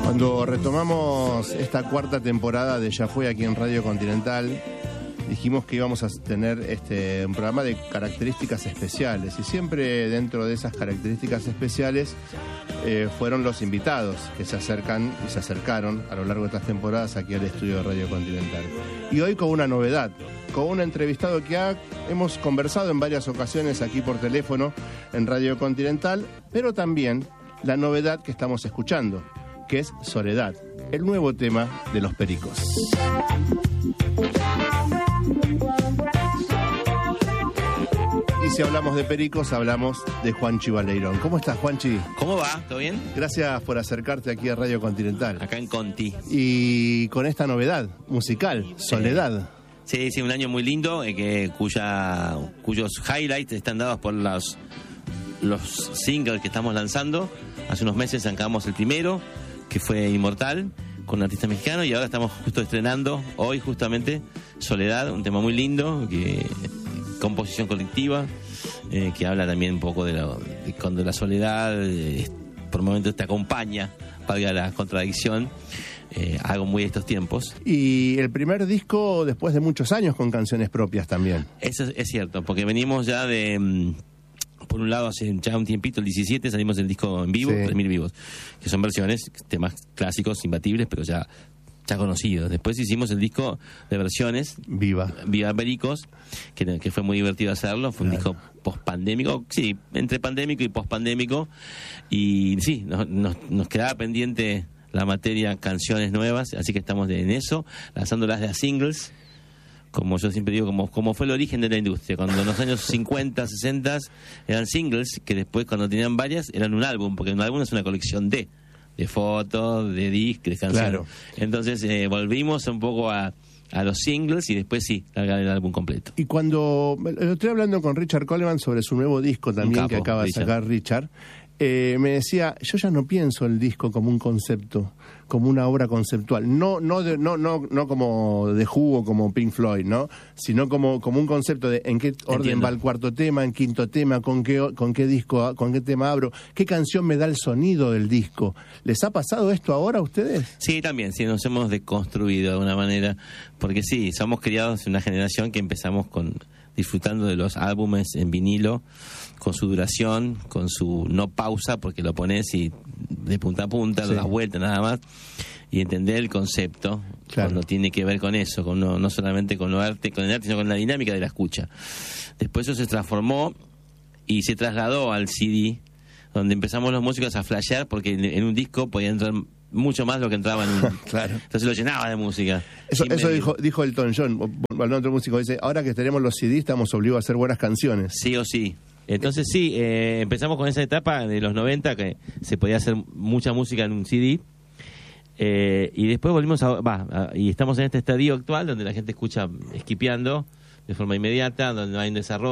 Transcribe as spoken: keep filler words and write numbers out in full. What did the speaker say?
Cuando retomamos esta cuarta temporada de Ya Fue aquí en Radio Continental, dijimos que íbamos a tener este, un programa de características especiales, y siempre dentro de esas características especiales eh, fueron los invitados que se acercan y se acercaron a lo largo de estas temporadas aquí al estudio de Radio Continental. Y hoy con una novedad, con un entrevistado que ha, hemos conversado en varias ocasiones aquí por teléfono en Radio Continental, pero también la novedad que estamos escuchando, que es Soledad, el nuevo tema de Los Pericos. Y si hablamos de Pericos, hablamos de Juanchi Baleirón. ¿Cómo estás, Juanchi? ¿Cómo va? ¿Todo bien? Gracias por acercarte aquí a Radio Continental. Acá en Conti. Y con esta novedad musical, Soledad. Sí, sí, un año muy lindo, eh, que, cuya, cuyos highlights están dados por los, los singles que estamos lanzando. Hace unos meses sacamos el primero, que fue Inmortal, con un artista mexicano, y ahora estamos justo estrenando, hoy justamente, Soledad, un tema muy lindo, que composición colectiva, eh, que habla también un poco de, la, de cuando la soledad eh, por momentos te acompaña, valga la contradicción, eh, algo muy de estos tiempos. Y el primer disco después de muchos años con canciones propias también. Eso es, es cierto, porque venimos ya de... Mm, por un lado, hace ya un tiempito, el diecisiete, salimos del disco en vivo, sí. tres mil vivos, que son versiones, temas clásicos, imbatibles, pero ya, ya conocidos. Después hicimos el disco de versiones, Viva. Viva Pericos, que, que fue muy divertido hacerlo, fue un claro. disco post-pandémico, sí, entre pandémico y post-pandémico, y sí, nos, nos, nos quedaba pendiente la materia canciones nuevas, así que estamos en eso, lanzándolas de a singles, como yo siempre digo, como, como fue el origen de la industria, cuando en los años cincuenta, sesenta eran singles, que después cuando tenían varias eran un álbum, porque un álbum es una colección de, de fotos, de discos, de canciones. Claro. Entonces eh, volvimos un poco a, a los singles y después sí, largar el álbum completo. Y cuando estoy hablando con Richard Coleman sobre su nuevo disco también, capo, que acaba de Richard. sacar Richard, eh, me decía, yo ya no pienso el disco como un concepto, como una obra conceptual, no no de, no no no como de jugo, como Pink Floyd, ¿no? Sino como como un concepto de en qué orden Entiendo. va el cuarto tema, en quinto tema, con qué con qué disco, con qué tema abro, qué canción me da el sonido del disco. ¿Les ha pasado esto ahora a ustedes? Sí, también, sí, nos hemos deconstruido de alguna manera, porque sí, somos criados en una generación que empezamos con disfrutando de los álbumes en vinilo, con su duración, con su no pausa, porque lo pones y de punta a punta, sí. lo das vuelta nada más, y entender el concepto, claro. cuando tiene que ver con eso, con no, no solamente con lo arte, con el arte, sino con la dinámica de la escucha. Después eso se transformó y se trasladó al C D, donde empezamos los músicos a flashear, porque en, en un disco podía entrar mucho más lo que entraba en un... Claro. Entonces lo llenaba de música. Eso, Sin eso medir. dijo, dijo Elton John, hablando otro músico, dice, ahora que tenemos los C D estamos obligados a hacer buenas canciones. Sí o sí. Entonces sí, eh, empezamos con esa etapa de los noventa, que se podía hacer mucha música en un C D, eh, y después volvimos a... Va, a- y estamos en este estadio actual, donde la gente escucha esquipeando de forma inmediata, donde no hay un desarrollo.